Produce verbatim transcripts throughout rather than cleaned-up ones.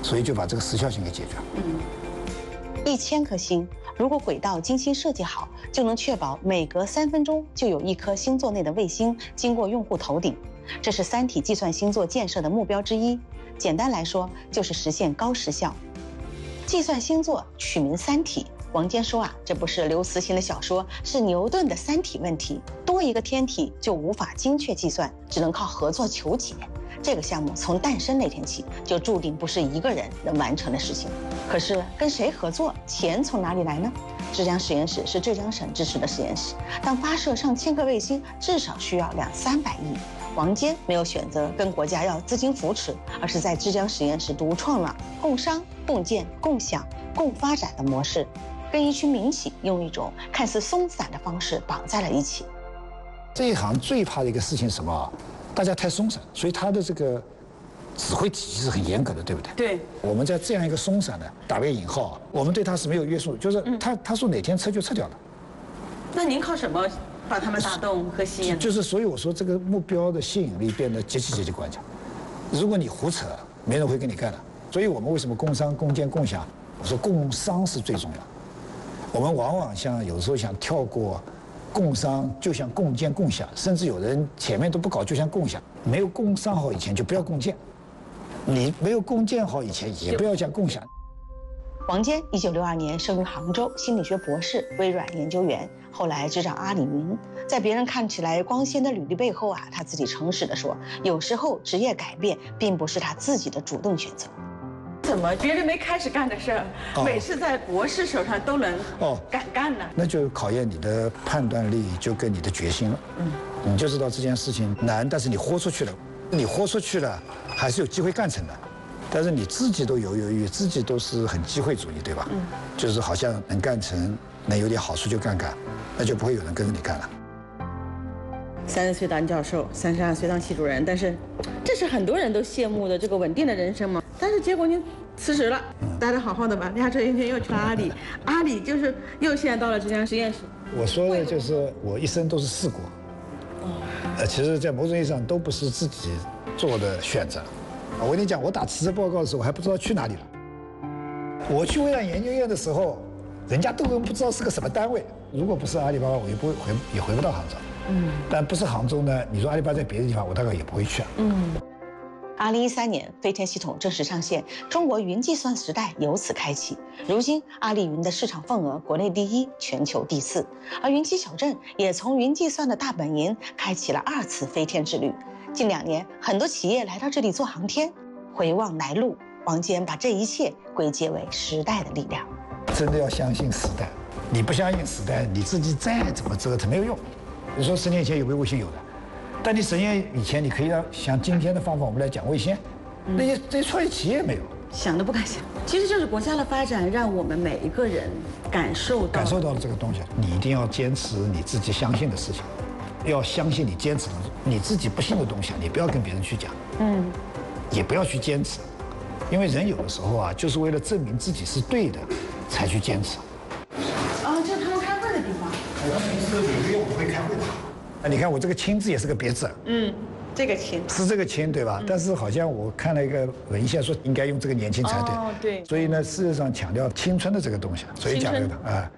所以就把这个时效性给解决了。 嗯，一千颗星，如果轨道精心设计好，就能确保每隔三分钟就有一颗星座内的卫星经过用户头顶。这是三体计算星座建设的目标之一。简单来说，就是实现高时效。计算星座取名三体。王坚说啊，这不是刘慈欣的小说，是牛顿的三体问题。多一个天体就无法精确计算，只能靠合作求解。这个项目从诞生那天起，就注定不是一个人能完成的事情。可是跟谁合作，钱从哪里来呢？浙江实验室是浙江省支持的实验室，但发射上千个卫星至少需要两三百亿。王坚没有选择跟国家要资金扶持，而是在浙江实验室独创了共商、共建、共享、共发展的模式。跟一群民企用一种看似松散的方式绑在了一起。 这一行最怕的一个事情是什么？大家太松散，所以他的这个指挥体系是很严格的，对不对？ 对。 我们在这样一个松散的打个引号，我们对他是没有约束，就是他他说哪天撤就撤掉了。 那您靠什么把他们打动和吸引？ 就是所以我说这个目标的吸引力变得极其极其关键。如果你胡扯，没人会跟你干的。所以我们为什么共商、共建、共享？我说共商是最重要的。我们往往像有时候想跳过共商，就像共建共享，甚至有人前面都不搞，就像共享。没有共商好以前就不要共建，你没有共建好以前也不要讲共享。 王坚一九六二年生于杭州，心理学博士，微软研究员，后来执掌阿里云。在别人看起来光鲜的履历背后啊，他自己诚实地说，有时候职业改变并不是他自己的主动选择。怎么别人没开始干的事儿，哦、每次在博士手上都能哦敢干呢？ 那就考验你的判断力，就跟你的决心了。嗯，你就知道这件事情难，但是你豁出去了，你豁出去了，还是有机会干成的。但是你自己都犹犹豫豫，自己都是很机会主义，对吧？嗯，就是好像能干成，能有点好处就干干，那就不会有人跟着你干了。 三十岁当教授，三十二岁当系主任，但是这是很多人都羡慕的这个稳定的人生嘛。但是结果您辞职了，待得好好的吧，压这一天又去了阿里，阿里就是又现在到了浙江实验室。 我说的就是我一生都是试过，呃，其实，在某种意义上都不是自己做的选择。我跟你讲，我打辞职报告的时候，我还不知道去哪里了。我去微软研究院的时候，人家都不知道是个什么单位。如果不是阿里巴巴，我也不会回，也回不到杭州。嗯，但不是杭州呢？你说阿里巴巴在别的地方，我大概也不会去啊。嗯。 二零一三年，飞天系统正式上线，中国云计算时代由此开启。如今，阿里云的市场份额国内第一，全球第四，而云栖小镇也从云计算的大本营开启了二次飞天之旅。近两年，很多企业来到这里做航天。回望来路，王坚把这一切归结为时代的力量。 真的要相信时代，你不相信时代，你自己再怎么折腾没有用。你说十年前有没有卫星？有的。但你十年以前，你可以让像今天的方法，我们来讲卫星，那些这些创业企业没有， 想都不敢想。其实就是国家的发展，让我们每一个人感受到感受到了这个东西。你一定要坚持你自己相信的事情，要相信你坚持的你自己不信的东西，你不要跟别人去讲，嗯，也不要去坚持，因为人有的时候啊，就是为了证明自己是对的，才去坚持。 哦，这是他们开会的地方。 他们平时每个月我们会开会的。啊，你看我这个“亲”字也是个别字， 嗯，这个“亲” 是这个“亲”对吧？嗯、但是好像我看了一个文献说应该用这个“年轻”才对， 哦，对。 所以呢，事实上强调青春的这个东西，所以讲这个啊。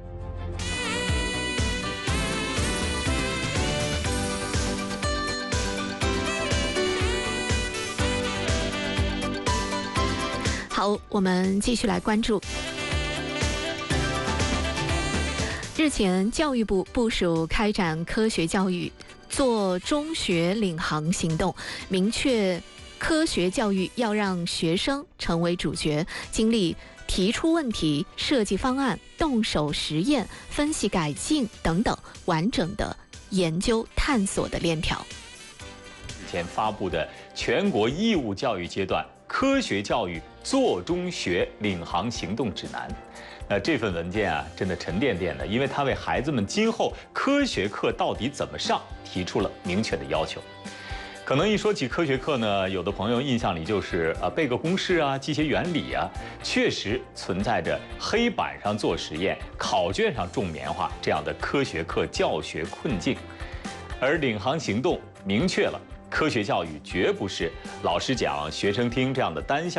好，我们继续来关注。日前，教育部部署开展科学教育做中学领航行动，明确科学教育要让学生成为主角，经历提出问题、设计方案、动手实验、分析改进等等完整的研究探索的链条。 日前发布的全国义务教育阶段科学教育做中学领航行动指南。那这份文件啊，真的沉甸甸的，因为它为孩子们今后科学课到底怎么上提出了明确的要求。可能一说起科学课呢，有的朋友印象里就是啊背个公式啊、记些原理啊，确实存在着黑板上做实验、考卷上种棉花这样的科学课教学困境。而领航行动明确了，科学教育绝不是老师讲、学生听这样的单向